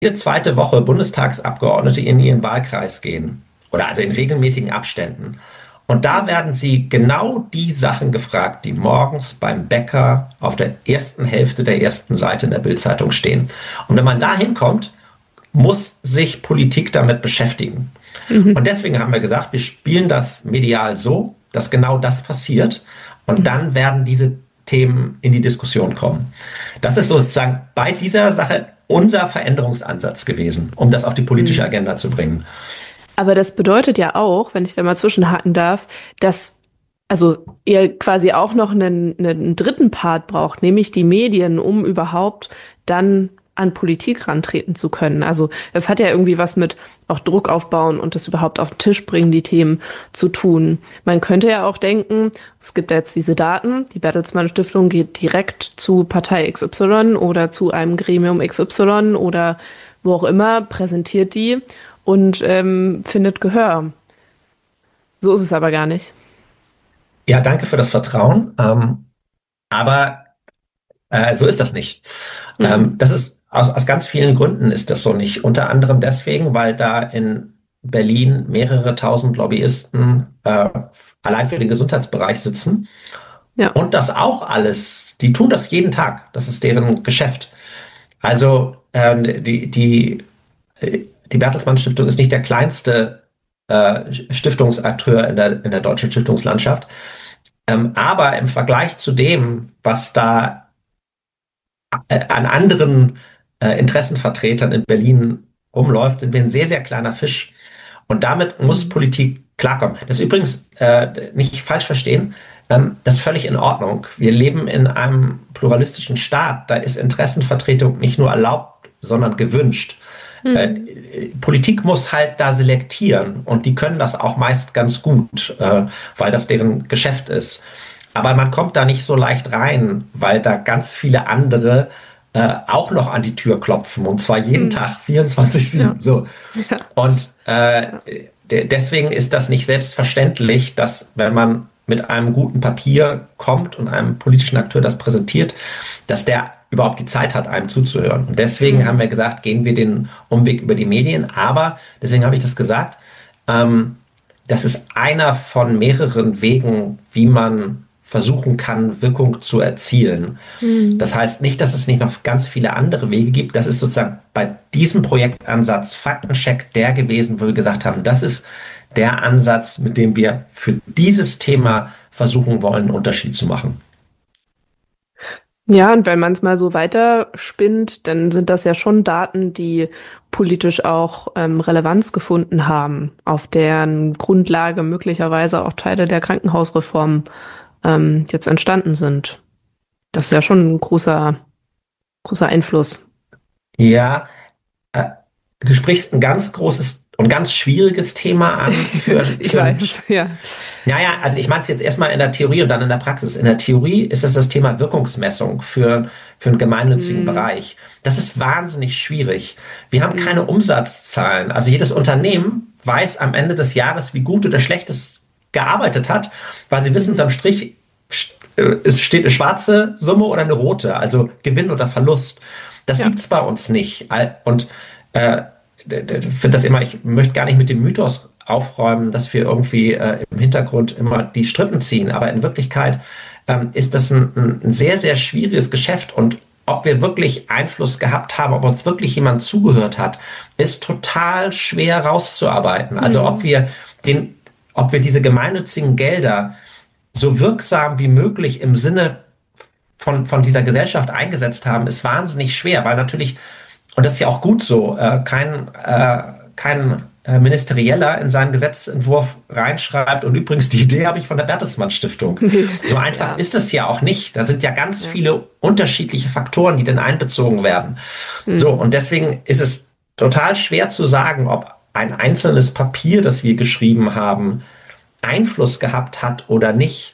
jede zweite Woche Bundestagsabgeordnete in ihren Wahlkreis gehen. Oder also in regelmäßigen Abständen. Und da werden sie genau die Sachen gefragt, die morgens beim Bäcker auf der ersten Hälfte der ersten Seite in der Bild-Zeitung stehen. Und wenn man da hinkommt, muss sich Politik damit beschäftigen. Und deswegen haben wir gesagt, wir spielen das medial so, dass genau das passiert. Und dann werden diese Themen in die Diskussion kommen. Das ist sozusagen bei dieser Sache unser Veränderungsansatz gewesen, um das auf die politische Agenda zu bringen. Aber das bedeutet ja auch, wenn ich da mal zwischenhaken darf, dass also ihr quasi auch noch einen dritten Part braucht, nämlich die Medien, um überhaupt dann an Politik rantreten zu können. Also das hat ja irgendwie was mit auch Druck aufbauen und das überhaupt auf den Tisch bringen, die Themen zu tun. Man könnte ja auch denken, es gibt ja jetzt diese Daten, die Bertelsmann Stiftung geht direkt zu Partei XY oder zu einem Gremium XY oder wo auch immer, präsentiert die und findet Gehör. So ist es aber gar nicht. Ja, danke für das Vertrauen. Aber so ist das nicht. Das ist aus ganz vielen Gründen ist das so nicht. Unter anderem deswegen, weil da in Berlin mehrere tausend Lobbyisten allein für den Gesundheitsbereich sitzen. Ja. Und das auch alles, die tun das jeden Tag. Das ist deren Geschäft. Also die Bertelsmann Stiftung ist nicht der kleinste Stiftungsakteur in der deutschen Stiftungslandschaft. Aber im Vergleich zu dem, was da an anderen Interessenvertretern in Berlin rumläuft, sind wir ein sehr, sehr kleiner Fisch. Und damit muss Politik klarkommen. Das ist übrigens nicht falsch verstehen. Das ist völlig in Ordnung. Wir leben in einem pluralistischen Staat. Da ist Interessenvertretung nicht nur erlaubt, sondern gewünscht. Politik muss halt da selektieren und die können das auch meist ganz gut, weil das deren Geschäft ist. Aber man kommt da nicht so leicht rein, weil da ganz viele andere auch noch an die Tür klopfen und zwar jeden Tag 24/7. Ja. So. Ja. Und deswegen ist das nicht selbstverständlich, dass wenn man mit einem guten Papier kommt und einem politischen Akteur das präsentiert, dass der überhaupt die Zeit hat, einem zuzuhören. Und deswegen haben wir gesagt, gehen wir den Umweg über die Medien. Aber, deswegen habe ich das gesagt, das ist einer von mehreren Wegen, wie man versuchen kann, Wirkung zu erzielen. Das heißt nicht, dass es nicht noch ganz viele andere Wege gibt. Das ist sozusagen bei diesem Projektansatz Faktencheck der gewesen, wo wir gesagt haben, das ist der Ansatz, mit dem wir für dieses Thema versuchen wollen, einen Unterschied zu machen. Ja, und wenn man es mal so weiterspinnt, dann sind das ja schon Daten, die politisch auch Relevanz gefunden haben, auf deren Grundlage möglicherweise auch Teile der Krankenhausreform jetzt entstanden sind. Das ist ja schon ein großer Einfluss. Ja, du sprichst ein ganz großes und ganz schwieriges Thema an. Ich weiß, ja. Naja, also ich meine es jetzt erstmal in der Theorie und dann in der Praxis. In der Theorie ist das Thema Wirkungsmessung für einen gemeinnützigen Bereich. Das ist wahnsinnig schwierig. Wir haben keine Umsatzzahlen. Also jedes Unternehmen weiß am Ende des Jahres, wie gut oder schlecht es gearbeitet hat, weil sie wissen, unterm Strich es steht eine schwarze Summe oder eine rote, also Gewinn oder Verlust. Das gibt's bei uns nicht. Und ich finde das immer, ich möchte gar nicht mit dem Mythos aufräumen, dass wir irgendwie im Hintergrund immer die Strippen ziehen. Aber in Wirklichkeit ist das ein sehr, sehr schwieriges Geschäft. Und ob wir wirklich Einfluss gehabt haben, ob uns wirklich jemand zugehört hat, ist total schwer rauszuarbeiten. Also ob wir diese gemeinnützigen Gelder so wirksam wie möglich im Sinne von dieser Gesellschaft eingesetzt haben, ist wahnsinnig schwer, weil natürlich, und das ist ja auch gut so, kein Ministerieller in seinen Gesetzentwurf reinschreibt, und übrigens die Idee habe ich von der Bertelsmann Stiftung. So einfach ist es ja auch nicht. Da sind ja ganz viele unterschiedliche Faktoren, die dann einbezogen werden. So, und deswegen ist es total schwer zu sagen, ob ein einzelnes Papier, das wir geschrieben haben, Einfluss gehabt hat oder nicht.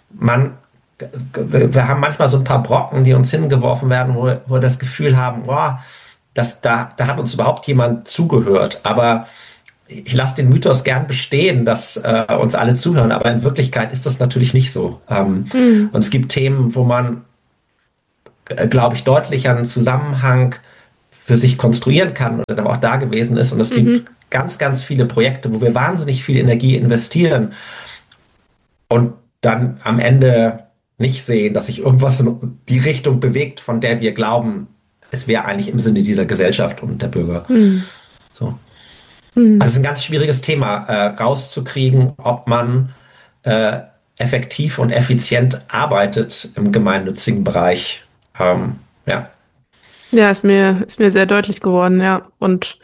Wir haben manchmal so ein paar Brocken, die uns hingeworfen werden, wo wir das Gefühl haben, boah, da hat uns überhaupt jemand zugehört. Aber ich lasse den Mythos gern bestehen, dass uns alle zuhören, aber in Wirklichkeit ist das natürlich nicht so. Und es gibt Themen, wo man, glaube ich, deutlich einen Zusammenhang für sich konstruieren kann oder aber auch da gewesen ist. Und es gibt ganz, ganz viele Projekte, wo wir wahnsinnig viel Energie investieren und dann am Ende nicht sehen, dass sich irgendwas in die Richtung bewegt, von der wir glauben, es wäre eigentlich im Sinne dieser Gesellschaft und der Bürger. So. Also es ist ein ganz schwieriges Thema, rauszukriegen, ob man effektiv und effizient arbeitet im gemeinnützigen Bereich. Ja. Ja, ist mir sehr deutlich geworden, ja. Und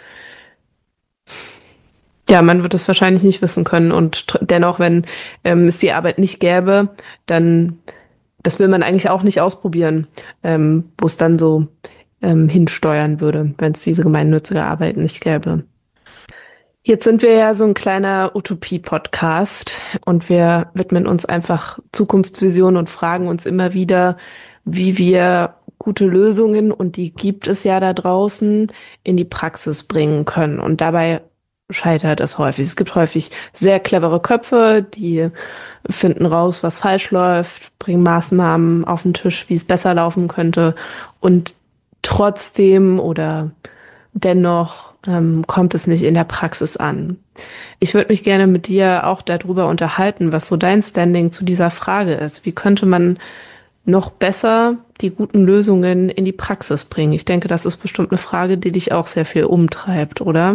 ja, man wird es wahrscheinlich nicht wissen können. Und dennoch, wenn es die Arbeit nicht gäbe, dann, das will man eigentlich auch nicht ausprobieren, wo es dann so hinsteuern würde, wenn es diese gemeinnützige Arbeit nicht gäbe. Jetzt sind wir ja so ein kleiner Utopie-Podcast und wir widmen uns einfach Zukunftsvisionen und fragen uns immer wieder, wie wir gute Lösungen, und die gibt es ja da draußen, in die Praxis bringen können. Und dabei scheitert es häufig. Es gibt häufig sehr clevere Köpfe, die finden raus, was falsch läuft, bringen Maßnahmen auf den Tisch, wie es besser laufen könnte. Und trotzdem oder dennoch kommt es nicht in der Praxis an. Ich würde mich gerne mit dir auch darüber unterhalten, was so dein Standing zu dieser Frage ist. Wie könnte man noch besser die guten Lösungen in die Praxis bringen? Ich denke, das ist bestimmt eine Frage, die dich auch sehr viel umtreibt, oder?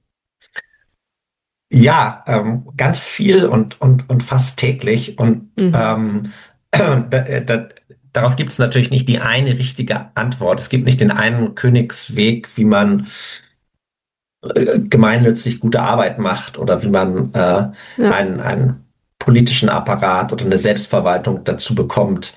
Ja, ganz viel und fast täglich. Und darauf gibt es natürlich nicht die eine richtige Antwort. Es gibt nicht den einen Königsweg, wie man gemeinnützig gute Arbeit macht oder wie man einen politischen Apparat oder eine Selbstverwaltung dazu bekommt,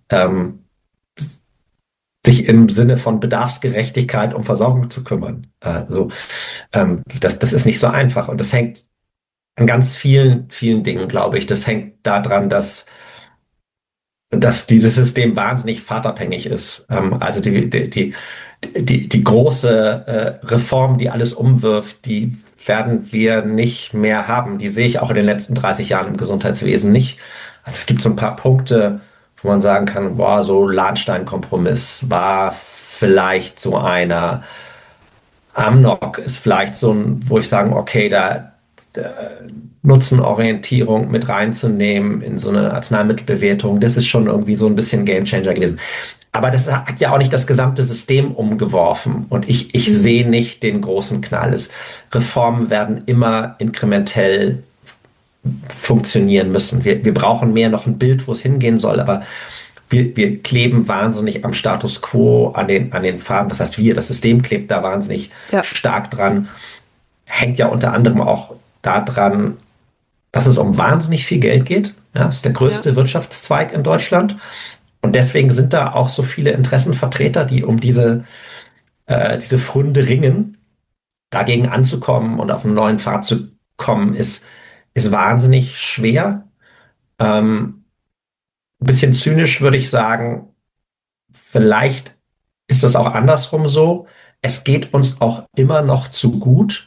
sich im Sinne von Bedarfsgerechtigkeit um Versorgung zu kümmern. Das ist nicht so einfach. Und das hängt an ganz vielen, vielen Dingen, glaube ich. Das hängt daran, dass dieses System wahnsinnig pfadabhängig ist. Also die große Reform, die alles umwirft, die werden wir nicht mehr haben. Die sehe ich auch in den letzten 30 Jahren im Gesundheitswesen nicht. Also es gibt so ein paar Punkte, wo man sagen kann, boah, so Lahnstein-Kompromiss war vielleicht so einer. Amnok ist vielleicht so ein, wo ich sage, okay, da Nutzenorientierung mit reinzunehmen in so eine Arzneimittelbewertung, das ist schon irgendwie so ein bisschen Gamechanger gewesen. Aber das hat ja auch nicht das gesamte System umgeworfen. Und ich sehe nicht den großen Knall. Reformen werden immer inkrementell funktionieren müssen. Wir brauchen mehr noch ein Bild, wo es hingehen soll, aber wir kleben wahnsinnig am Status quo, an den Faden. Das heißt, das System klebt da wahnsinnig stark dran. Hängt ja unter anderem auch daran, dass es um wahnsinnig viel Geld geht. Ja, das ist der größte Wirtschaftszweig in Deutschland. Und deswegen sind da auch so viele Interessenvertreter, die um diese Pfründe ringen. Dagegen anzukommen und auf einen neuen Pfad zu kommen, ist wahnsinnig schwer. Ein bisschen zynisch würde ich sagen, vielleicht ist das auch andersrum so. Es geht uns auch immer noch zu gut.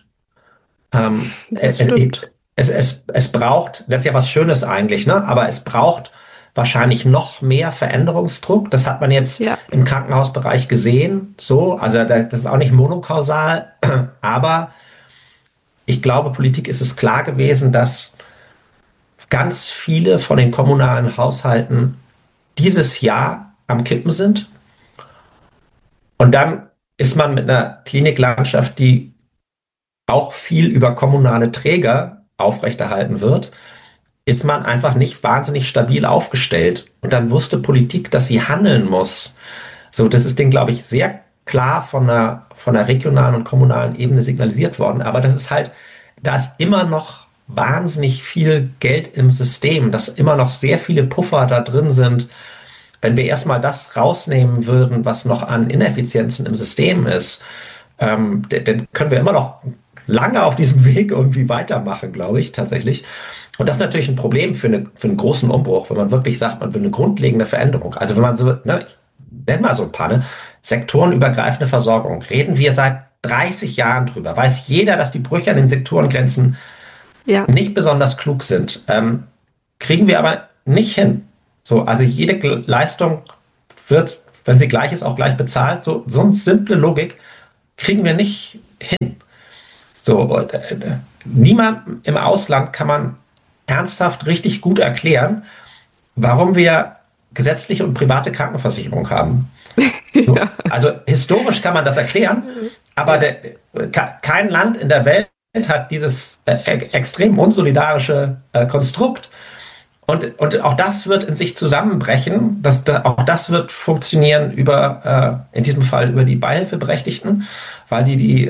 Es braucht, das ist ja was Schönes eigentlich, ne? Aber es braucht wahrscheinlich noch mehr Veränderungsdruck. Das hat man jetzt im Krankenhausbereich gesehen. So, also das ist auch nicht monokausal, aber ich glaube, Politik ist es klar gewesen, dass ganz viele von den kommunalen Haushalten dieses Jahr am Kippen sind. Und dann ist man mit einer Kliniklandschaft, die auch viel über kommunale Träger aufrechterhalten wird, ist man einfach nicht wahnsinnig stabil aufgestellt. Und dann wusste Politik, dass sie handeln muss. So, das ist denen, glaube ich, sehr klar von der regionalen und kommunalen Ebene signalisiert worden. Aber das ist halt, da ist immer noch wahnsinnig viel Geld im System, dass immer noch sehr viele Puffer da drin sind. Wenn wir erstmal das rausnehmen würden, was noch an Ineffizienzen im System ist, dann können wir immer noch lange auf diesem Weg irgendwie weitermachen, glaube ich, tatsächlich. Und das ist natürlich ein Problem für einen großen Umbruch, wenn man wirklich sagt, man will eine grundlegende Veränderung. Also wenn man so, ich nenne mal so ein paar, sektorenübergreifende Versorgung, reden wir seit 30 Jahren drüber. Weiß jeder, dass die Brüche an den Sektorengrenzen nicht besonders klug sind. Kriegen wir aber nicht hin. So, also jede Leistung wird, wenn sie gleich ist, auch gleich bezahlt. So eine simple Logik kriegen wir nicht hin. So, niemand im Ausland kann man ernsthaft richtig gut erklären, warum wir gesetzliche und private Krankenversicherung haben. So, Ja. also historisch kann man das erklären, aber kein Land in der Welt hat dieses extrem unsolidarische Konstrukt. Und auch das wird in sich zusammenbrechen. Auch das wird funktionieren in diesem Fall über die Beihilfeberechtigten, weil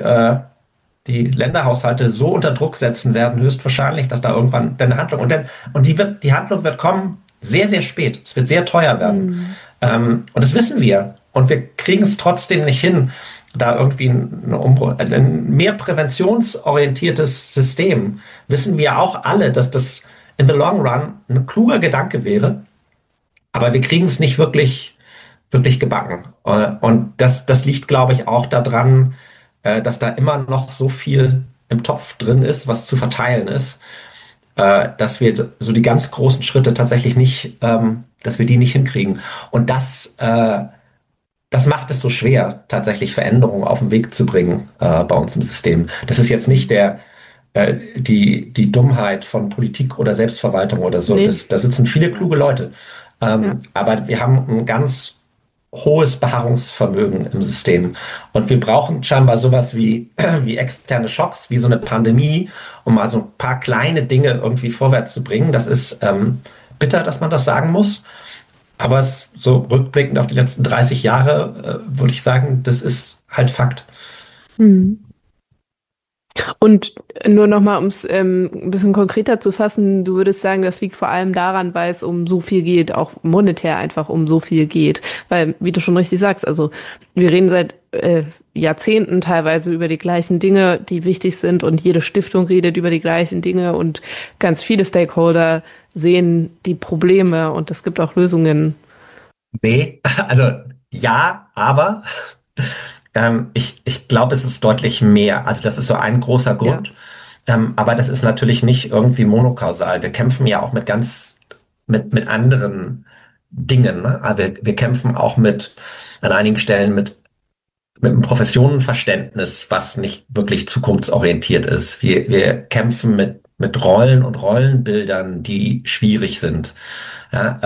die Länderhaushalte so unter Druck setzen werden, höchstwahrscheinlich, dass da irgendwann eine Handlung die Handlung wird kommen sehr, sehr spät. Es wird sehr teuer werden. Und das wissen wir. Und wir kriegen es trotzdem nicht hin, da irgendwie ein mehr präventionsorientiertes System. Wissen wir auch alle, dass das in the long run ein kluger Gedanke wäre. Aber wir kriegen es nicht wirklich gebacken. Und das liegt, glaube ich, auch daran, dass da immer noch so viel im Topf drin ist, was zu verteilen ist, dass wir so die ganz großen Schritte tatsächlich nicht, dass wir die nicht hinkriegen. Und das macht es so schwer, tatsächlich Veränderungen auf den Weg zu bringen bei uns im System. Das ist jetzt nicht die Dummheit von Politik oder Selbstverwaltung oder so. Nee. Da sitzen viele kluge Leute. Aber wir haben ein ganz hohes Beharrungsvermögen im System. Und wir brauchen scheinbar sowas wie externe Schocks, wie so eine Pandemie, um mal so ein paar kleine Dinge irgendwie vorwärts zu bringen. Das ist bitter, dass man das sagen muss. Aber so rückblickend auf die letzten 30 Jahre würde ich sagen, das ist halt Fakt. Mhm. Und nur nochmal, um es ein bisschen konkreter zu fassen, du würdest sagen, das liegt vor allem daran, weil es um so viel geht, auch monetär einfach um so viel geht. Weil, wie du schon richtig sagst, also wir reden seit Jahrzehnten teilweise über die gleichen Dinge, die wichtig sind, und jede Stiftung redet über die gleichen Dinge und ganz viele Stakeholder sehen die Probleme und es gibt auch Lösungen. Nee, also ja, aber ich glaube, es ist deutlich mehr. Also das ist so ein großer Grund. Aber das ist natürlich nicht irgendwie monokausal. Wir kämpfen ja auch mit anderen Dingen. Ne? Also wir kämpfen auch an einigen Stellen mit einem Professionenverständnis, was nicht wirklich zukunftsorientiert ist. Wir kämpfen mit Rollen und Rollenbildern, die schwierig sind. Ja,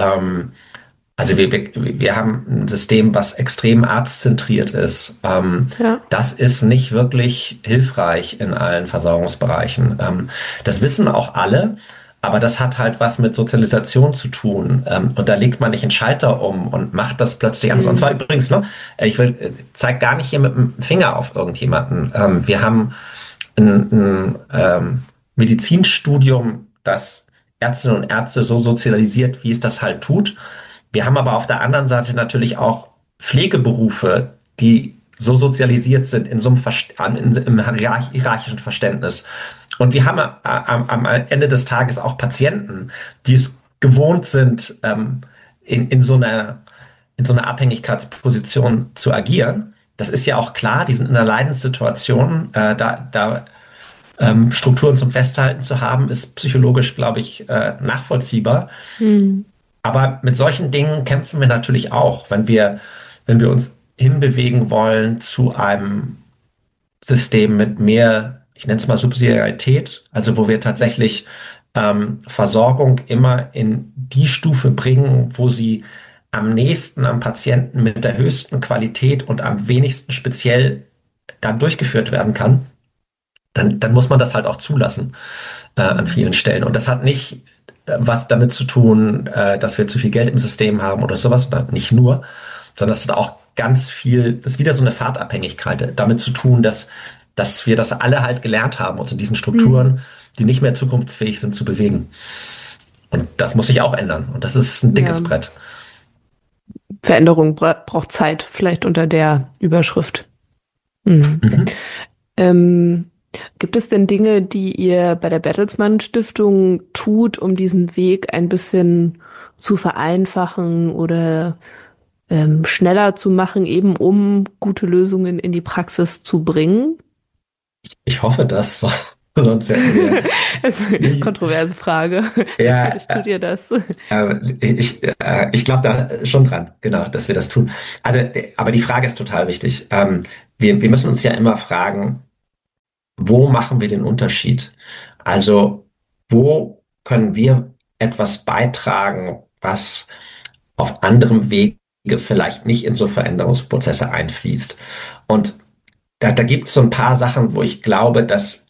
also wir haben ein System, was extrem arztzentriert ist. Das ist nicht wirklich hilfreich in allen Versorgungsbereichen. Das wissen auch alle, aber das hat halt was mit Sozialisation zu tun. Und da legt man nicht einen Schalter um und macht das plötzlich anders. Und zwar übrigens, ne, zeig gar nicht hier mit dem Finger auf irgendjemanden. Wir haben ein Medizinstudium, das Ärztinnen und Ärzte so sozialisiert, wie es das halt tut. Wir haben aber auf der anderen Seite natürlich auch Pflegeberufe, die so sozialisiert sind im hierarchischen Verständnis. Und wir haben am Ende des Tages auch Patienten, die es gewohnt sind, in so einer Abhängigkeitsposition zu agieren. Das ist ja auch klar, die sind in einer Leidenssituation. Da Strukturen zum Festhalten zu haben, ist psychologisch, glaube ich, nachvollziehbar. Aber mit solchen Dingen kämpfen wir natürlich auch, wenn wir uns hinbewegen wollen zu einem System mit mehr, ich nenne es mal Subsidiarität, also wo wir tatsächlich Versorgung immer in die Stufe bringen, wo sie am nächsten am Patienten mit der höchsten Qualität und am wenigsten speziell dann durchgeführt werden kann, dann muss man das halt auch zulassen an vielen Stellen. Und das hat nicht was damit zu tun, dass wir zu viel Geld im System haben oder sowas, oder nicht nur, sondern das hat auch ganz viel, das ist wieder so eine Fahrtabhängigkeit, damit zu tun, dass wir das alle halt gelernt haben, uns in diesen Strukturen, die nicht mehr zukunftsfähig sind, zu bewegen. Und das muss sich auch ändern. Und das ist ein dickes Brett. Veränderung braucht Zeit, vielleicht unter der Überschrift. Gibt es denn Dinge, die ihr bei der Bertelsmann Stiftung tut, um diesen Weg ein bisschen zu vereinfachen oder schneller zu machen, eben um gute Lösungen in die Praxis zu bringen? Ich hoffe das. Sonst hätten wir Das ist eine kontroverse Frage. Ja, natürlich tut ihr das. Ich glaube da schon dran, genau, dass wir das tun. Also, aber die Frage ist total wichtig. wir müssen uns ja immer fragen, wo machen wir den Unterschied? Also, wo können wir etwas beitragen, was auf anderem Wege vielleicht nicht in so Veränderungsprozesse einfließt? Und da gibt es so ein paar Sachen, wo ich glaube, dass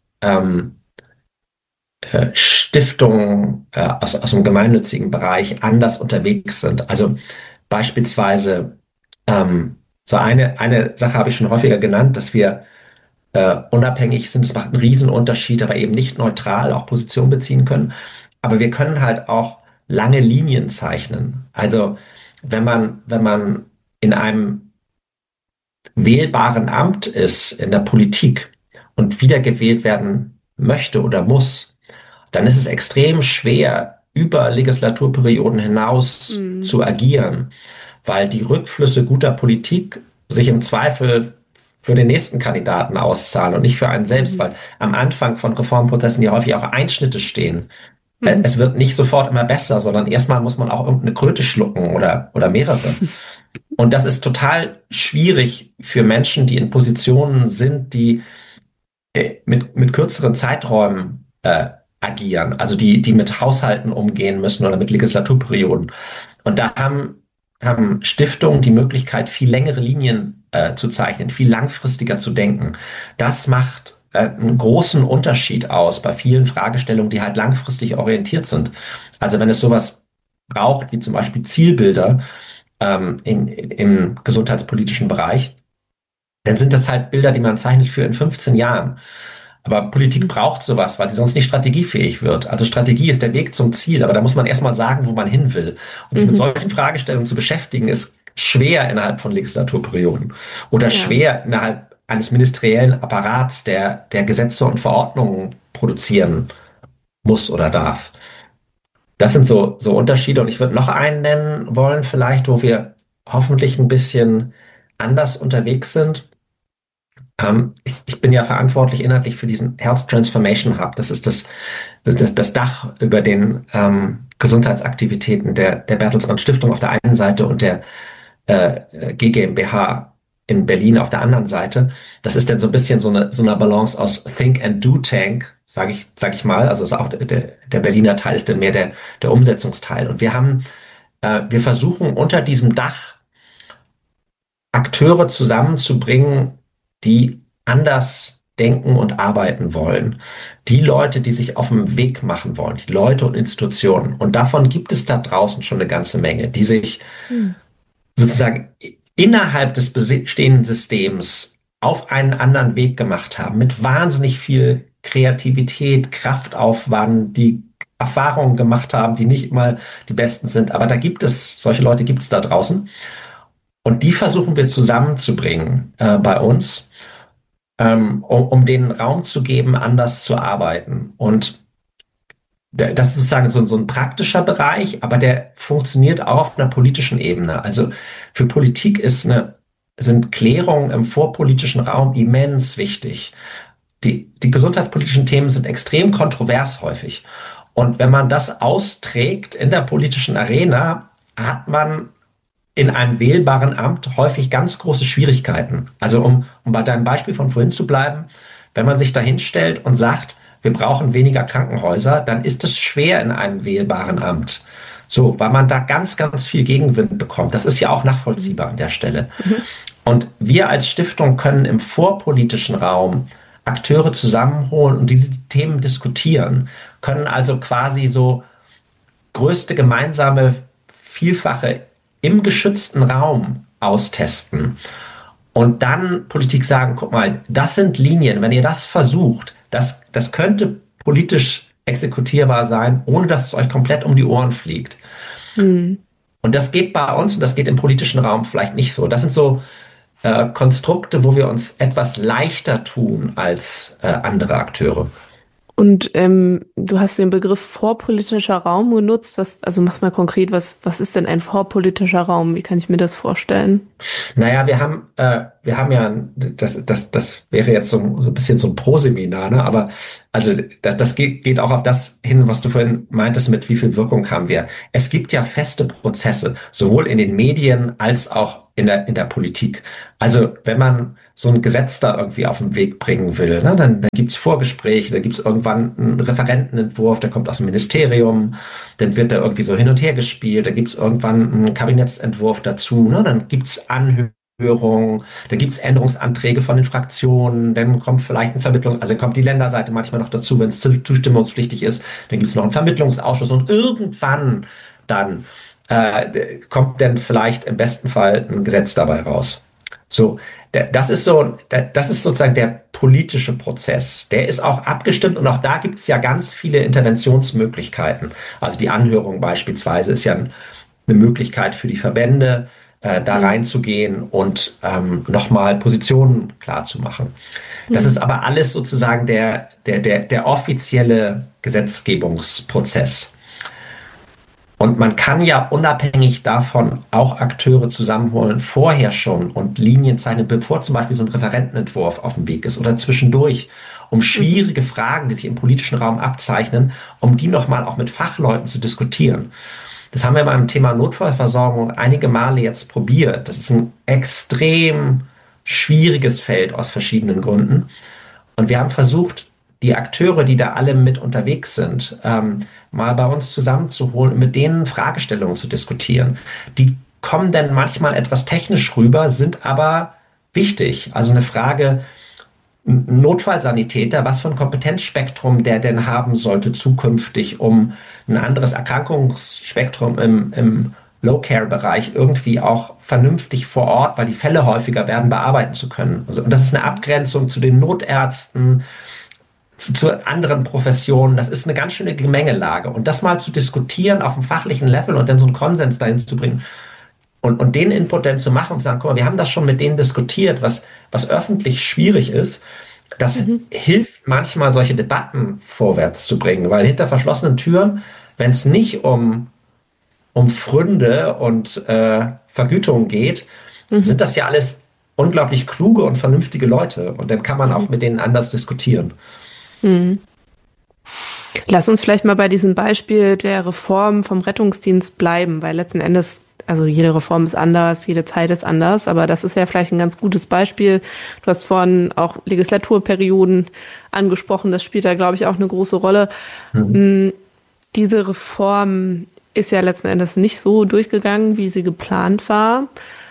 Stiftungen aus dem gemeinnützigen Bereich anders unterwegs sind. Also beispielsweise so eine Sache habe ich schon häufiger genannt, dass wir unabhängig sind. Es macht einen Riesenunterschied, aber eben nicht neutral auch Position beziehen können. Aber wir können halt auch lange Linien zeichnen. Also wenn man in einem wählbaren Amt ist, in der Politik und wiedergewählt werden möchte oder muss, dann ist es extrem schwer, über Legislaturperioden hinaus zu agieren, weil die Rückflüsse guter Politik sich im Zweifel für den nächsten Kandidaten auszahlen und nicht für einen selbst, weil am Anfang von Reformprozessen ja häufig auch Einschnitte stehen. Es wird nicht sofort immer besser, sondern erstmal muss man auch irgendeine Kröte schlucken oder mehrere. Und das ist total schwierig für Menschen, die in Positionen sind, die mit kürzeren Zeiträumen agieren, also die mit Haushalten umgehen müssen oder mit Legislaturperioden. Und da haben Stiftungen die Möglichkeit, viel längere Linien zu zeichnen, viel langfristiger zu denken. Das macht einen großen Unterschied aus bei vielen Fragestellungen, die halt langfristig orientiert sind. Also wenn es sowas braucht, wie zum Beispiel Zielbilder im gesundheitspolitischen Bereich, dann sind das halt Bilder, die man zeichnet für in 15 Jahren. Aber Politik braucht sowas, weil sie sonst nicht strategiefähig wird. Also Strategie ist der Weg zum Ziel, aber da muss man erstmal sagen, wo man hin will. Und sich mit solchen Fragestellungen zu beschäftigen, ist schwer innerhalb von Legislaturperioden oder schwer innerhalb eines ministeriellen Apparats, der Gesetze und Verordnungen produzieren muss oder darf. Das sind so Unterschiede. Und ich würde noch einen nennen wollen, vielleicht, wo wir hoffentlich ein bisschen anders unterwegs sind. Ich bin ja verantwortlich inhaltlich für diesen Health Transformation Hub. Das ist das Dach über den Gesundheitsaktivitäten der Bertelsmann Stiftung auf der einen Seite und der GmbH in Berlin auf der anderen Seite. Das ist dann so ein bisschen so eine Balance aus Think and Do Tank, sag ich mal. Also ist auch der Berliner Teil ist dann mehr der Umsetzungsteil. Und wir versuchen unter diesem Dach Akteure zusammenzubringen, die anders denken und arbeiten wollen. Die Leute, die sich auf den Weg machen wollen, die Leute und Institutionen. Und davon gibt es da draußen schon eine ganze Menge, die sich sozusagen innerhalb des bestehenden Systems auf einen anderen Weg gemacht haben, mit wahnsinnig viel Kreativität, Kraftaufwand, die Erfahrungen gemacht haben, die nicht immer die besten sind. Aber solche Leute gibt es da draußen. Und die versuchen wir zusammenzubringen bei uns, um denen Raum zu geben, anders zu arbeiten. Und das ist sozusagen so ein praktischer Bereich, aber der funktioniert auch auf einer politischen Ebene. Also für Politik sind Klärungen im vorpolitischen Raum immens wichtig. Die gesundheitspolitischen Themen sind extrem kontrovers häufig. Und wenn man das austrägt in der politischen Arena, hat man in einem wählbaren Amt häufig ganz große Schwierigkeiten. Also um bei deinem Beispiel von vorhin zu bleiben, wenn man sich da hinstellt und sagt, wir brauchen weniger Krankenhäuser, dann ist es schwer in einem wählbaren Amt. So, weil man da ganz, ganz viel Gegenwind bekommt. Das ist ja auch nachvollziehbar an der Stelle. Und wir als Stiftung können im vorpolitischen Raum Akteure zusammenholen und diese Themen diskutieren, können also quasi so größte gemeinsame Vielfache im geschützten Raum austesten und dann Politik sagen, guck mal, das sind Linien, wenn ihr das versucht, das könnte politisch exekutierbar sein, ohne dass es euch komplett um die Ohren fliegt. Und das geht bei uns und das geht im politischen Raum vielleicht nicht so. Das sind so Konstrukte, wo wir uns etwas leichter tun als andere Akteure. Und du hast den Begriff vorpolitischer Raum genutzt. Also mach's mal konkret, was ist denn ein vorpolitischer Raum? Wie kann ich mir das vorstellen? Naja, wir haben ja, das wäre jetzt so ein bisschen so ein Proseminar, ne? Aber also das geht auch auf das hin, was du vorhin meintest, mit wie viel Wirkung haben wir. Es gibt ja feste Prozesse, sowohl in den Medien als auch in der Politik. Also wenn man so ein Gesetz da irgendwie auf den Weg bringen will. Ne? Dann gibt's Vorgespräche, dann gibt's irgendwann einen Referentenentwurf, der kommt aus dem Ministerium, dann wird da irgendwie so hin und her gespielt, dann gibt's irgendwann einen Kabinettsentwurf dazu, ne? Dann gibt's Anhörungen, dann gibt's Änderungsanträge von den Fraktionen, dann kommt vielleicht eine Vermittlung, also dann kommt die Länderseite manchmal noch dazu, wenn es zustimmungspflichtig ist, dann gibt's noch einen Vermittlungsausschuss und irgendwann dann kommt dann vielleicht im besten Fall ein Gesetz dabei raus. So, das ist sozusagen der politische Prozess. Der ist auch abgestimmt und auch da gibt es ja ganz viele Interventionsmöglichkeiten. Also die Anhörung beispielsweise ist ja eine Möglichkeit für die Verbände, da reinzugehen und nochmal Positionen klar zu machen. Das ist aber alles sozusagen der offizielle Gesetzgebungsprozess. Und man kann ja unabhängig davon auch Akteure zusammenholen, vorher schon und Linien zeichnen, bevor zum Beispiel so ein Referentenentwurf auf dem Weg ist oder zwischendurch, um schwierige Fragen, die sich im politischen Raum abzeichnen, um die nochmal auch mit Fachleuten zu diskutieren. Das haben wir beim Thema Notfallversorgung einige Male jetzt probiert. Das ist ein extrem schwieriges Feld aus verschiedenen Gründen. Und wir haben versucht, die Akteure, die da alle mit unterwegs sind, mal bei uns zusammenzuholen und mit denen Fragestellungen zu diskutieren. Die kommen dann manchmal etwas technisch rüber, sind aber wichtig. Also eine Frage, ein Notfallsanitäter, was für ein Kompetenzspektrum der denn haben sollte zukünftig, um ein anderes Erkrankungsspektrum im Low-Care-Bereich irgendwie auch vernünftig vor Ort, weil die Fälle häufiger werden, bearbeiten zu können. Und das ist eine Abgrenzung zu den Notärzten, zu anderen Professionen. Das ist eine ganz schöne Gemengelage. Und das mal zu diskutieren auf dem fachlichen Level und dann so einen Konsens dahin zu bringen und den Input dann zu machen und zu sagen, guck mal, wir haben das schon mit denen diskutiert, was öffentlich schwierig ist. Das hilft manchmal, solche Debatten vorwärts zu bringen, weil hinter verschlossenen Türen, wenn es nicht um Pfründe und Vergütung geht, sind das ja alles unglaublich kluge und vernünftige Leute. Und dann kann man auch mit denen anders diskutieren. Lass uns vielleicht mal bei diesem Beispiel der Reform vom Rettungsdienst bleiben, weil letzten Endes, also jede Reform ist anders, jede Zeit ist anders, aber das ist ja vielleicht ein ganz gutes Beispiel. Du hast vorhin auch Legislaturperioden angesprochen, das spielt da, glaube ich, auch eine große Rolle. Diese Reform ist ja letzten Endes nicht so durchgegangen, wie sie geplant war.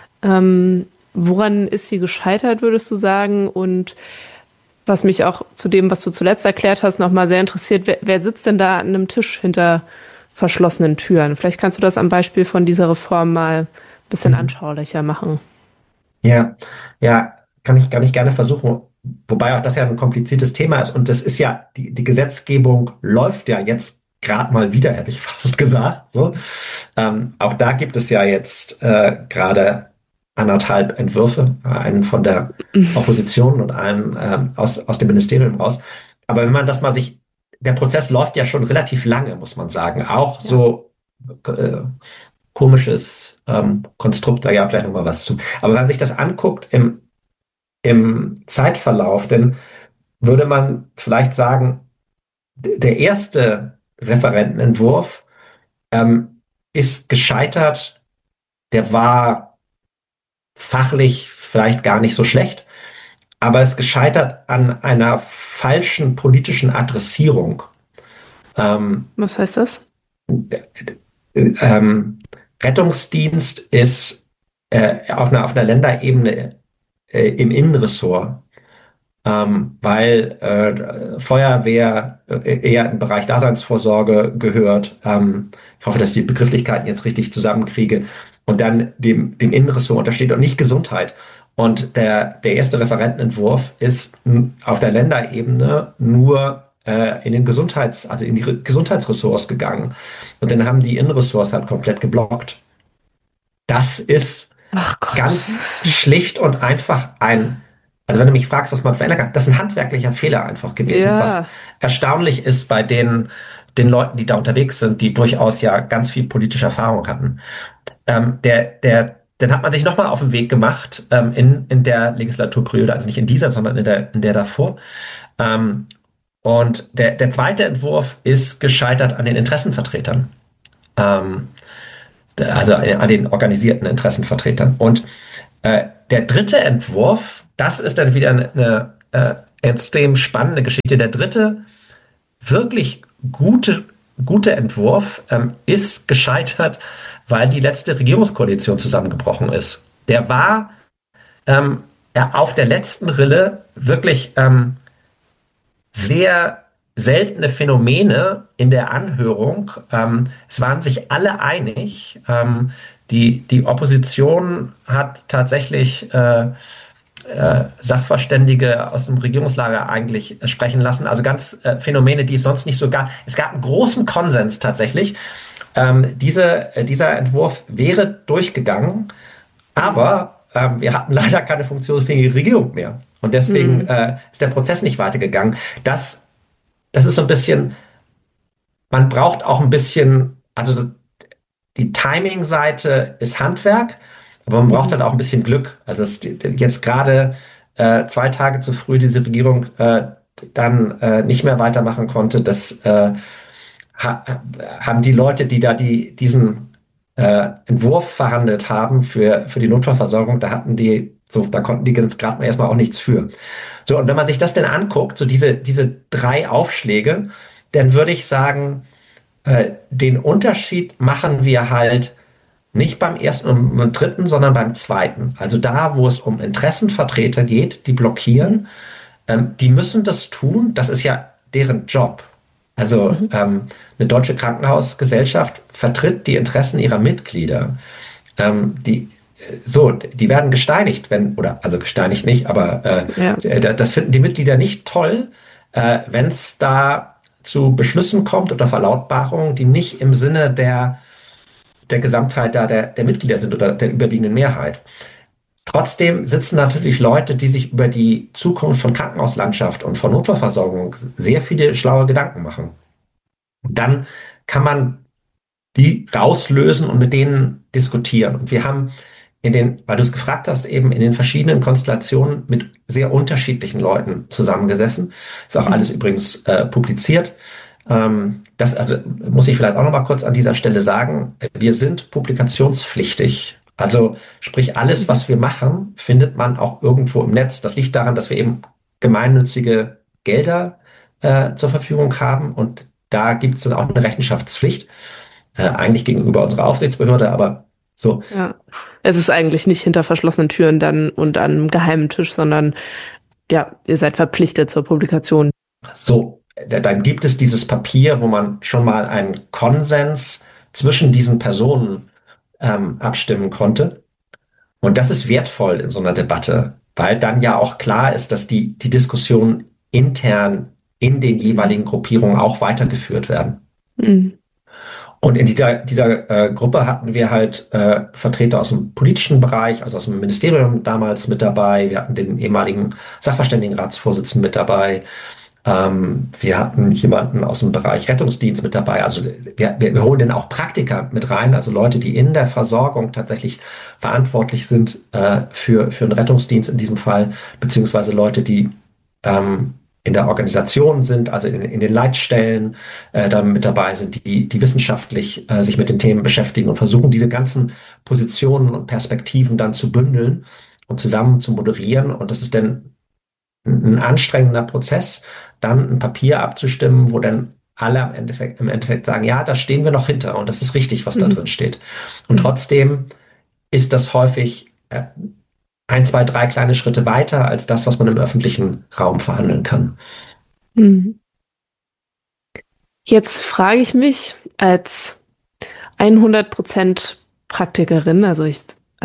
Woran ist sie gescheitert, würdest du sagen? Und was mich auch zu dem, was du zuletzt erklärt hast, nochmal sehr interessiert, wer sitzt denn da an einem Tisch hinter verschlossenen Türen? Vielleicht kannst du das am Beispiel von dieser Reform mal ein bisschen anschaulicher machen. Ja, kann ich gerne versuchen. Wobei auch das ja ein kompliziertes Thema ist. Und das ist ja, die Gesetzgebung läuft ja jetzt gerade mal wieder, hätte ich fast gesagt. So. Auch da gibt es ja jetzt gerade 1,5 Entwürfe, einen von der Opposition und einen aus dem Ministerium raus. Aber wenn man das mal der Prozess läuft ja schon relativ lange, muss man sagen. Auch so komisches Konstrukt, da ja gleich nochmal was zu. Aber wenn man sich das anguckt im Zeitverlauf, dann würde man vielleicht sagen, der erste Referentenentwurf ist gescheitert, der war fachlich vielleicht gar nicht so schlecht, aber es ist gescheitert an einer falschen politischen Adressierung. Was heißt das? Rettungsdienst ist auf einer Länderebene im Innenressort, weil Feuerwehr eher im Bereich Daseinsvorsorge gehört. Ich hoffe, dass ich die Begrifflichkeiten jetzt richtig zusammenkriege. Und dann dem Innenressort untersteht und nicht Gesundheit. Und der erste Referentenentwurf ist auf der Länderebene nur in die Gesundheitsressorts gegangen. Und dann haben die Innenressorts halt komplett geblockt. Das ist ganz schlicht und einfach also wenn du mich fragst, was man verändern kann, das ist ein handwerklicher Fehler einfach gewesen, was erstaunlich ist bei den Leuten, die da unterwegs sind, die durchaus ja ganz viel politische Erfahrung hatten. Dann hat man sich nochmal auf den Weg gemacht in der Legislaturperiode, also nicht in dieser, sondern in der davor. Und der zweite Entwurf ist gescheitert an den Interessenvertretern, also an den organisierten Interessenvertretern. Und Der dritte Entwurf, das ist dann wieder eine extrem spannende Geschichte. Der dritte wirklich gute Entwurf ist gescheitert, weil die letzte Regierungskoalition zusammengebrochen ist. Der war auf der letzten Rille wirklich sehr seltene Phänomene in der Anhörung. Es waren sich alle einig. Die Opposition hat tatsächlich Sachverständige aus dem Regierungslager eigentlich sprechen lassen. Also ganz Phänomene, die es sonst nicht so gab. Es gab einen großen Konsens tatsächlich. Dieser Entwurf wäre durchgegangen, aber wir hatten leider keine funktionsfähige Regierung mehr. Und deswegen ist der Prozess nicht weitergegangen. Das ist so ein bisschen, man braucht auch ein bisschen, also die Timing-Seite ist Handwerk, aber man braucht halt auch ein bisschen Glück. Also jetzt gerade 2 Tage zu früh diese Regierung dann nicht mehr weitermachen konnte, das haben die Leute, die da diesen Entwurf verhandelt haben für die Notfallversorgung, da konnten die jetzt gerade erstmal auch nichts für. So, und wenn man sich das denn anguckt, so diese 3 Aufschläge, dann würde ich sagen, den Unterschied machen wir halt nicht beim ersten und dritten, sondern beim zweiten. Also da, wo es um Interessenvertreter geht, die blockieren, die müssen das tun. Das ist ja deren Job. Also eine deutsche Krankenhausgesellschaft vertritt die Interessen ihrer Mitglieder. Die werden gesteinigt, also gesteinigt nicht, aber das finden die Mitglieder nicht toll, wenn es da zu Beschlüssen kommt oder Verlautbarungen, die nicht im Sinne der Gesamtheit der Mitglieder sind oder der überwiegenden Mehrheit. Trotzdem sitzen natürlich Leute, die sich über die Zukunft von Krankenhauslandschaft und von Notfallversorgung sehr viele schlaue Gedanken machen. Und dann kann man die rauslösen und mit denen diskutieren. Und wir haben weil du es gefragt hast, eben in den verschiedenen Konstellationen mit sehr unterschiedlichen Leuten zusammengesessen. Ist auch alles übrigens publiziert. Das also muss ich vielleicht auch noch mal kurz an dieser Stelle sagen. Wir sind publikationspflichtig. Also sprich, alles, was wir machen, findet man auch irgendwo im Netz. Das liegt daran, dass wir eben gemeinnützige Gelder zur Verfügung haben. Und da gibt es dann auch eine Rechenschaftspflicht, eigentlich gegenüber unserer Aufsichtsbehörde, aber so. Ja, es ist eigentlich nicht hinter verschlossenen Türen dann und an einem geheimen Tisch, sondern ja, ihr seid verpflichtet zur Publikation. So, dann gibt es dieses Papier, wo man schon mal einen Konsens zwischen diesen Personen abstimmen konnte. Und das ist wertvoll in so einer Debatte, weil dann ja auch klar ist, dass die Diskussionen intern in den jeweiligen Gruppierungen auch weitergeführt werden. Mhm. Und in dieser Gruppe hatten wir halt Vertreter aus dem politischen Bereich, also aus dem Ministerium damals mit dabei. Wir hatten den ehemaligen Sachverständigenratsvorsitzenden mit dabei. Wir hatten jemanden aus dem Bereich Rettungsdienst mit dabei. Also wir holen dann auch Praktiker mit rein, also Leute, die in der Versorgung tatsächlich verantwortlich sind für einen Rettungsdienst in diesem Fall, beziehungsweise Leute, die in der Organisation sind, also in den Leitstellen da mit dabei sind, die wissenschaftlich sich mit den Themen beschäftigen und versuchen, diese ganzen Positionen und Perspektiven dann zu bündeln und zusammen zu moderieren. Und das ist dann ein anstrengender Prozess, dann ein Papier abzustimmen, wo dann alle im Endeffekt sagen, ja, da stehen wir noch hinter und das ist richtig, was da drin steht. Und trotzdem ist das häufig 1, 2, 3 kleine Schritte weiter als das, was man im öffentlichen Raum verhandeln kann. Jetzt frage ich mich als 100% Praktikerin, also ich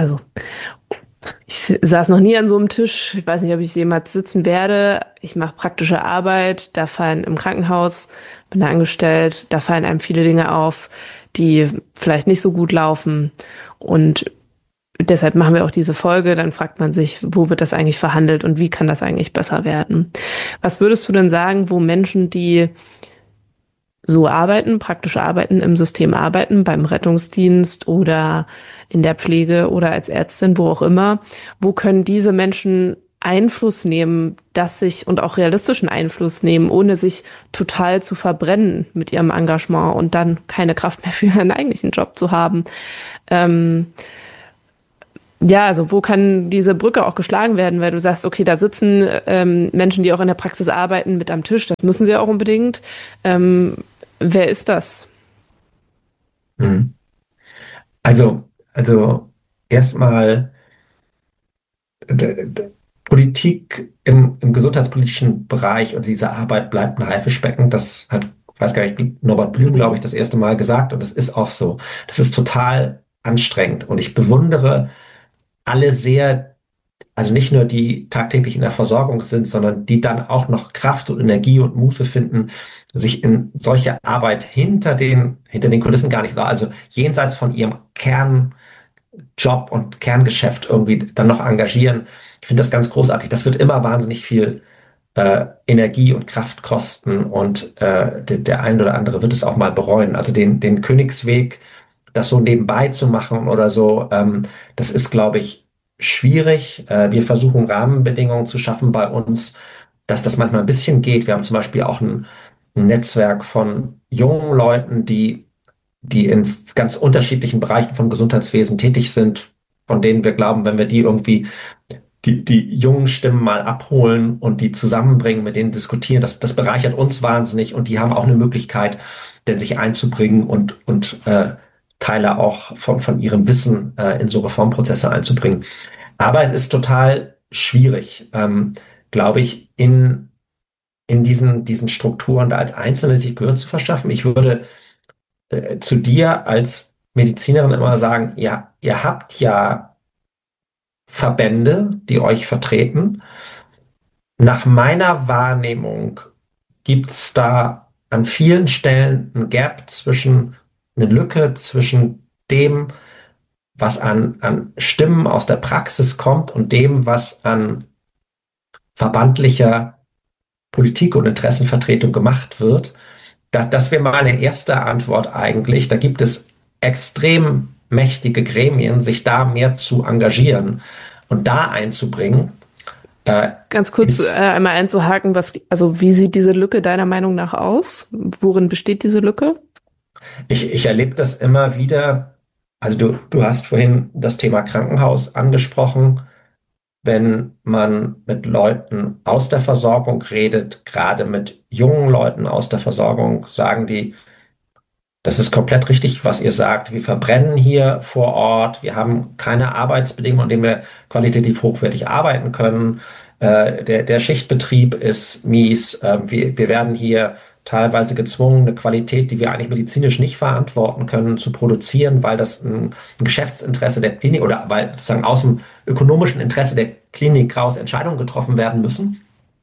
saß noch nie an so einem Tisch, ich weiß nicht, ob ich jemals sitzen werde. Ich mache praktische Arbeit, da fallen im Krankenhaus, bin da angestellt, da fallen einem viele Dinge auf, die vielleicht nicht so gut laufen und deshalb machen wir auch diese Folge, dann fragt man sich, wo wird das eigentlich verhandelt und wie kann das eigentlich besser werden? Was würdest du denn sagen, wo Menschen, die so arbeiten, praktisch arbeiten, im System arbeiten, beim Rettungsdienst oder in der Pflege oder als Ärztin, wo auch immer, wo können diese Menschen Einfluss nehmen, und auch realistischen Einfluss nehmen, ohne sich total zu verbrennen mit ihrem Engagement und dann keine Kraft mehr für ihren eigentlichen Job zu haben? Ja, also wo kann diese Brücke auch geschlagen werden, weil du sagst, okay, da sitzen Menschen, die auch in der Praxis arbeiten, mit am Tisch, das müssen sie auch unbedingt. Ähm, wer ist das? Mhm. Also erstmal Politik im gesundheitspolitischen Bereich und diese Arbeit bleibt ein Haifischbecken. Das hat, ich weiß gar nicht, Norbert Blüm, glaube ich, das erste Mal gesagt und das ist auch so. Das ist total anstrengend und ich bewundere alle sehr, also nicht nur die tagtäglich in der Versorgung sind, sondern die dann auch noch Kraft und Energie und Muße finden, sich in solche Arbeit hinter den Kulissen gar nicht, also jenseits von ihrem Kernjob und Kerngeschäft irgendwie dann noch engagieren. Ich finde das ganz großartig. Das wird immer wahnsinnig viel Energie und Kraft kosten und der ein oder andere wird es auch mal bereuen. Also den Königsweg, das so nebenbei zu machen oder so, das ist, glaube ich, schwierig. Wir versuchen Rahmenbedingungen zu schaffen bei uns, dass das manchmal ein bisschen geht. Wir haben zum Beispiel auch ein Netzwerk von jungen Leuten, die in ganz unterschiedlichen Bereichen vom Gesundheitswesen tätig sind, von denen wir glauben, wenn wir die irgendwie die jungen Stimmen mal abholen und die zusammenbringen, mit denen diskutieren, das bereichert uns wahnsinnig und die haben auch eine Möglichkeit, denn sich einzubringen und Teile auch von ihrem Wissen in so Reformprozesse einzubringen. Aber es ist total schwierig, glaube ich, in diesen Strukturen da als Einzelne sich Gehör zu verschaffen. Ich würde zu dir als Medizinerin immer sagen, ja, ihr habt ja Verbände, die euch vertreten. Nach meiner Wahrnehmung gibt es da an vielen Stellen ein Gap eine Lücke zwischen dem, was an Stimmen aus der Praxis kommt und dem, was an verbandlicher Politik und Interessenvertretung gemacht wird. Das wäre meine erste Antwort eigentlich. Da gibt es extrem mächtige Gremien, sich da mehr zu engagieren und da einzubringen. Ganz kurz einmal einzuhaken, also wie sieht diese Lücke deiner Meinung nach aus? Worin besteht diese Lücke? Ich erlebe das immer wieder. Also du hast vorhin das Thema Krankenhaus angesprochen. Wenn man mit Leuten aus der Versorgung redet, gerade mit jungen Leuten aus der Versorgung, sagen die, das ist komplett richtig, was ihr sagt. Wir verbrennen hier vor Ort. Wir haben keine Arbeitsbedingungen, in denen wir qualitativ hochwertig arbeiten können. Der Schichtbetrieb ist mies. Wir werden hier teilweise gezwungen, eine Qualität, die wir eigentlich medizinisch nicht verantworten können, zu produzieren, weil das ein Geschäftsinteresse der Klinik oder weil sozusagen aus dem ökonomischen Interesse der Klinik raus Entscheidungen getroffen werden müssen.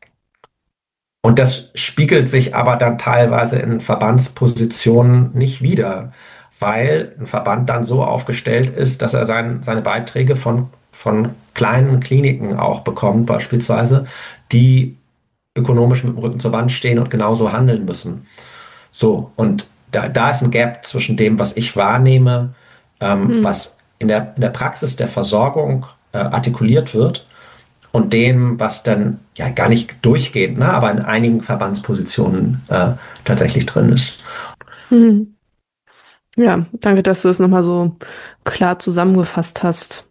Und das spiegelt sich aber dann teilweise in Verbandspositionen nicht wider, weil ein Verband dann so aufgestellt ist, dass er seine Beiträge von kleinen Kliniken auch bekommt, beispielsweise, die ökonomisch mit dem Rücken zur Wand stehen und genauso handeln müssen. So, und da ist ein Gap zwischen dem, was ich wahrnehme, was in der Praxis der Versorgung artikuliert wird und dem, was dann ja gar nicht durchgehend, ne, aber in einigen Verbandspositionen tatsächlich drin ist. Hm. Ja, danke, dass du es nochmal so klar zusammengefasst hast.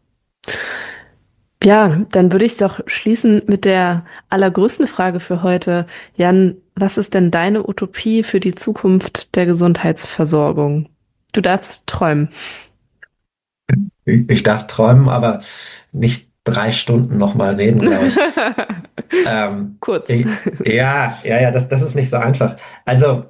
Ja, dann würde ich doch schließen mit der allergrößten Frage für heute. Jan, was ist denn deine Utopie für die Zukunft der Gesundheitsversorgung? Du darfst träumen. Ich darf träumen, aber nicht 3 Stunden nochmal reden, glaube ich. Kurz. Ja, das ist nicht so einfach. Also,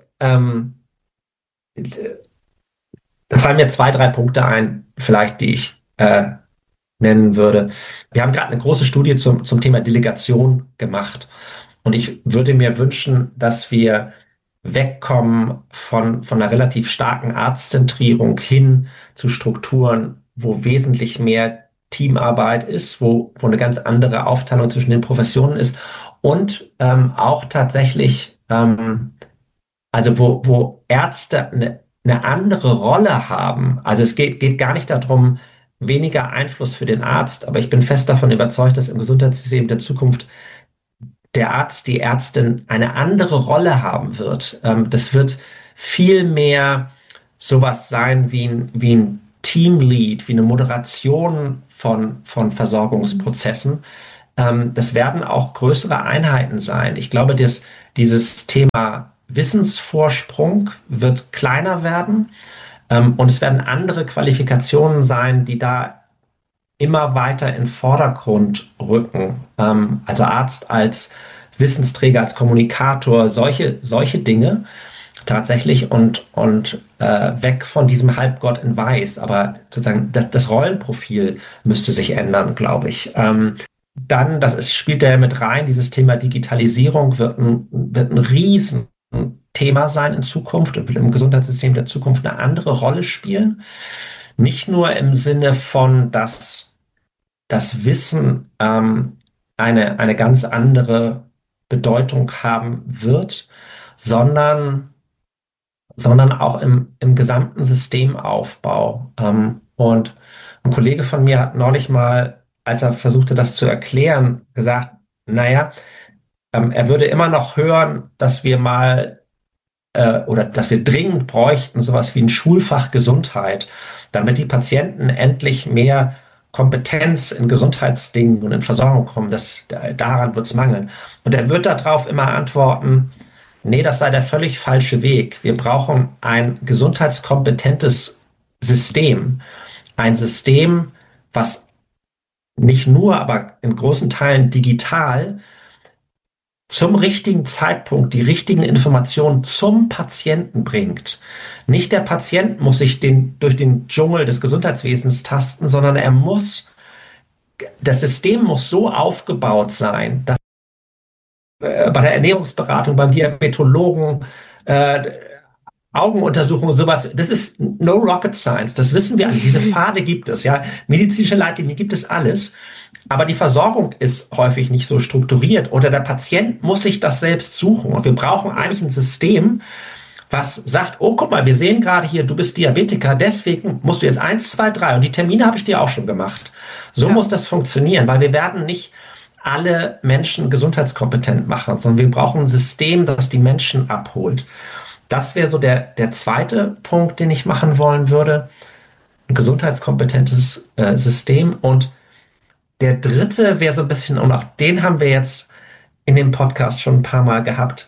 da fallen mir 2, 3 Punkte ein, vielleicht, die ich nennen würde. Wir haben gerade eine große Studie zum Thema Delegation gemacht. Und ich würde mir wünschen, dass wir wegkommen von einer relativ starken Arztzentrierung hin zu Strukturen, wo wesentlich mehr Teamarbeit ist, wo eine ganz andere Aufteilung zwischen den Professionen ist und auch tatsächlich, also wo Ärzte eine andere Rolle haben. Also es geht gar nicht darum, weniger Einfluss für den Arzt, aber ich bin fest davon überzeugt, dass im Gesundheitssystem der Zukunft der Arzt, die Ärztin eine andere Rolle haben wird. Das wird viel mehr sowas sein wie ein Teamlead, wie eine Moderation von Versorgungsprozessen. Das werden auch größere Einheiten sein. Ich glaube, dieses Thema Wissensvorsprung wird kleiner werden, und es werden andere Qualifikationen sein, die da immer weiter in den Vordergrund rücken. Also Arzt als Wissensträger, als Kommunikator, solche Dinge tatsächlich und weg von diesem Halbgott in Weiß. Aber sozusagen das Rollenprofil müsste sich ändern, glaube ich. Dann, spielt ja mit rein, dieses Thema Digitalisierung wird ein Riesenthema sein in Zukunft und wird im Gesundheitssystem der Zukunft eine andere Rolle spielen. Nicht nur im Sinne von, dass das Wissen eine ganz andere Bedeutung haben wird, sondern auch im gesamten Systemaufbau. Und ein Kollege von mir hat neulich mal, als er versuchte, das zu erklären, gesagt, naja, er würde immer noch hören, dass wir oder dass wir dringend bräuchten sowas wie ein Schulfach Gesundheit, damit die Patienten endlich mehr Kompetenz in Gesundheitsdingen und in Versorgung kommen. Daran wird es mangeln. Und er wird darauf immer antworten, nee, das sei der völlig falsche Weg. Wir brauchen ein gesundheitskompetentes System. Ein System, was nicht nur, aber in großen Teilen digital zum richtigen Zeitpunkt die richtigen Informationen zum Patienten bringt. Nicht der Patient muss sich durch den Dschungel des Gesundheitswesens tasten, sondern das System muss so aufgebaut sein, dass bei der Ernährungsberatung, beim Diabetologen, Augenuntersuchungen, sowas, das ist no rocket science. Das wissen wir alle. Diese Pfade gibt es, ja. Medizinische Leitlinien gibt es alles. Aber die Versorgung ist häufig nicht so strukturiert oder der Patient muss sich das selbst suchen. Und wir brauchen eigentlich ein System, was sagt, oh, guck mal, wir sehen gerade hier, du bist Diabetiker, deswegen musst du jetzt 1, 2, 3 und die Termine habe ich dir auch schon gemacht. So muss das funktionieren, weil wir werden nicht alle Menschen gesundheitskompetent machen, sondern wir brauchen ein System, das die Menschen abholt. Das wäre so der zweite Punkt, den ich machen wollen würde. Ein gesundheitskompetentes System. Und der dritte wäre so ein bisschen, und auch den haben wir jetzt in dem Podcast schon ein paar Mal gehabt.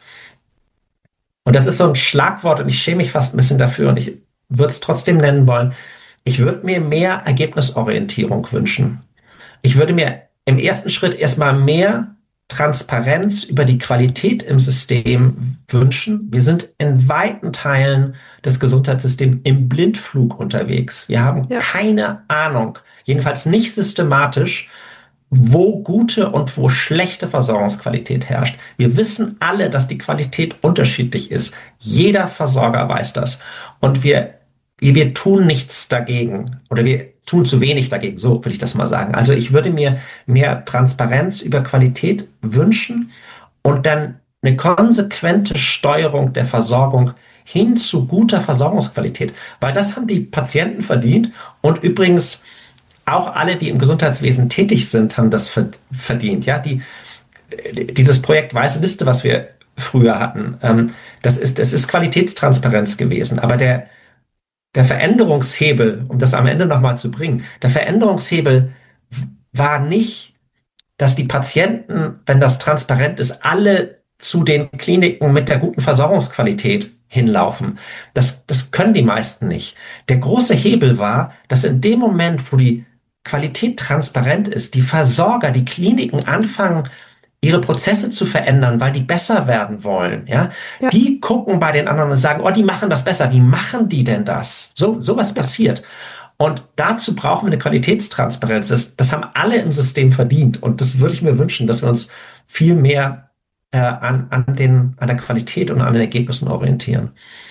Und das ist so ein Schlagwort und ich schäme mich fast ein bisschen dafür und ich würde es trotzdem nennen wollen. Ich würde mir mehr Ergebnisorientierung wünschen. Ich würde mir im ersten Schritt erstmal mehr Transparenz über die Qualität im System wünschen. Wir sind in weiten Teilen des Gesundheitssystems im Blindflug unterwegs. Wir haben keine Ahnung, jedenfalls nicht systematisch, wo gute und wo schlechte Versorgungsqualität herrscht. Wir wissen alle, dass die Qualität unterschiedlich ist. Jeder Versorger weiß das. Und wir tun nichts dagegen oder wir tun zu wenig dagegen, so will ich das mal sagen. Also ich würde mir mehr Transparenz über Qualität wünschen und dann eine konsequente Steuerung der Versorgung hin zu guter Versorgungsqualität, weil das haben die Patienten verdient und übrigens auch alle, die im Gesundheitswesen tätig sind, haben das verdient. Ja, dieses Projekt Weiße Liste, was wir früher hatten, das ist Qualitätstransparenz gewesen, aber der Veränderungshebel, um das am Ende nochmal zu bringen, der Veränderungshebel war nicht, dass die Patienten, wenn das transparent ist, alle zu den Kliniken mit der guten Versorgungsqualität hinlaufen. Das können die meisten nicht. Der große Hebel war, dass in dem Moment, wo die Qualität transparent ist, die Versorger, die Kliniken anfangen, ihre Prozesse zu verändern, weil die besser werden wollen, ja? Die gucken bei den anderen und sagen, oh, die machen das besser. Wie machen die denn das? Sowas passiert. Und dazu brauchen wir eine Qualitätstransparenz. Das haben alle im System verdient. Und das würde ich mir wünschen, dass wir uns viel mehr an der Qualität und an den Ergebnissen orientieren.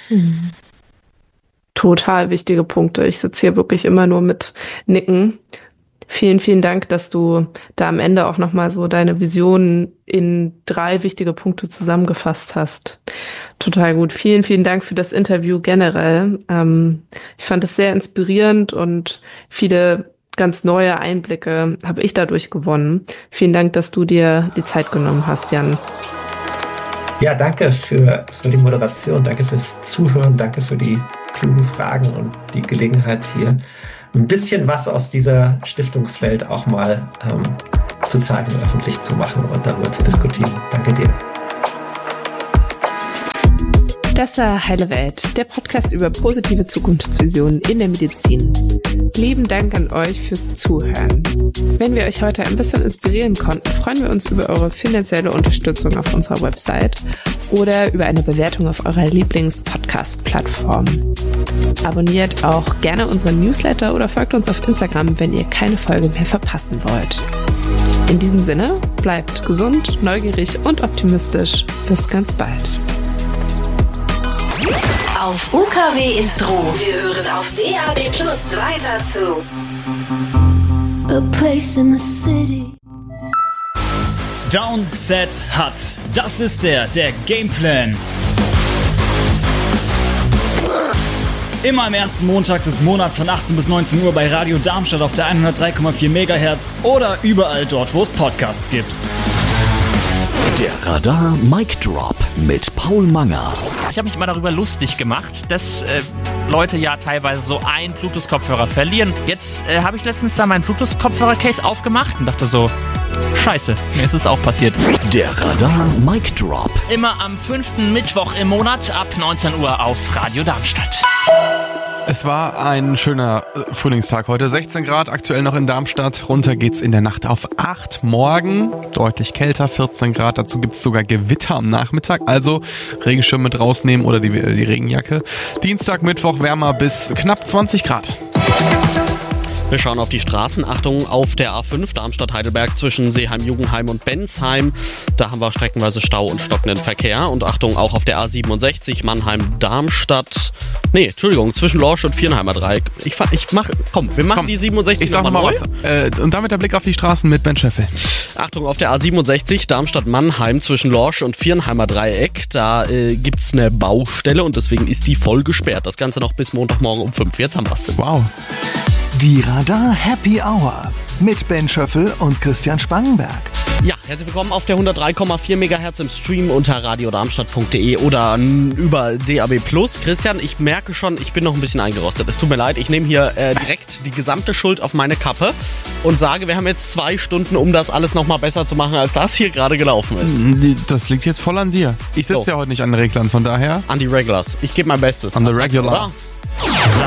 Total wichtige Punkte. Ich sitze hier wirklich immer nur mit Nicken. Vielen, vielen Dank, dass du da am Ende auch nochmal so deine Visionen in 3 wichtige Punkte zusammengefasst hast. Total gut. Vielen, vielen Dank für das Interview generell. Ich fand es sehr inspirierend und viele ganz neue Einblicke habe ich dadurch gewonnen. Vielen Dank, dass du dir die Zeit genommen hast, Jan. Ja, danke für die Moderation, danke fürs Zuhören, danke für die klugen Fragen und die Gelegenheit hier ein bisschen was aus dieser Stiftungswelt auch mal zu zeigen, öffentlich zu machen und darüber zu diskutieren. Danke dir. Das war Heile Welt, der Podcast über positive Zukunftsvisionen in der Medizin. Lieben Dank an euch fürs Zuhören. Wenn wir euch heute ein bisschen inspirieren konnten, freuen wir uns über eure finanzielle Unterstützung auf unserer Website oder über eine Bewertung auf eurer Lieblings-Podcast-Plattform. Abonniert auch gerne unseren Newsletter oder folgt uns auf Instagram, wenn ihr keine Folge mehr verpassen wollt. In diesem Sinne, bleibt gesund, neugierig und optimistisch. Bis ganz bald. Auf UKW Intro. Wir hören auf DAB+ weiter zu. A place in the city. Downset Hut. Das ist der Gameplan. Immer am ersten Montag des Monats von 18 bis 19 Uhr bei Radio Darmstadt auf der 103,4 MHz oder überall dort, wo es Podcasts gibt. Der Radar Mic Drop mit Paul Manger. Ich habe mich immer darüber lustig gemacht, dass Leute ja teilweise so einen Bluetooth-Kopfhörer verlieren. Jetzt habe ich letztens da meinen Bluetooth-Kopfhörer-Case aufgemacht und dachte so, scheiße, mir ist es auch passiert. Der Radar Mic Drop. Immer am 5. Mittwoch im Monat ab 19 Uhr auf Radio Darmstadt. Es war ein schöner Frühlingstag heute. 16 Grad aktuell noch in Darmstadt. Runter geht's in der Nacht auf 8. Morgen deutlich kälter, 14 Grad. Dazu gibt's sogar Gewitter am Nachmittag. Also Regenschirm mit rausnehmen oder die Regenjacke. Dienstag, Mittwoch wärmer bis knapp 20 Grad. Wir schauen auf die Straßen. Achtung auf der A5 Darmstadt-Heidelberg zwischen Seeheim-Jugendheim und Bensheim. Da haben wir streckenweise Stau und stockenden Verkehr. Und Achtung auch auf der A67 Mannheim-Darmstadt. Zwischen Lorsch und Viernheimer Dreieck. Wir machen die 67 Ich sag nochmal was. Und damit der Blick auf die Straßen mit Ben Scheffel. Achtung auf der A67 Darmstadt-Mannheim zwischen Lorsch und Viernheimer Dreieck. Da gibt's eine Baustelle und deswegen ist die voll gesperrt. Das Ganze noch bis Montagmorgen um 5. Jetzt haben wir's. Wow. Die Radar Happy Hour mit Ben Schöffel und Christian Spangenberg. Ja, herzlich willkommen auf der 103,4 MHz im Stream unter radiodarmstadt.de oder über DAB+. Christian, ich merke schon, ich bin noch ein bisschen eingerostet. Es tut mir leid, ich nehme hier direkt die gesamte Schuld auf meine Kappe und sage, wir haben jetzt 2 Stunden, um das alles nochmal besser zu machen, als das hier gerade gelaufen ist. Das liegt jetzt voll an dir. Ich sitze ja heute nicht an den Reglern, von daher. An die Regulars. Ich gebe mein Bestes. An the regular. Oder?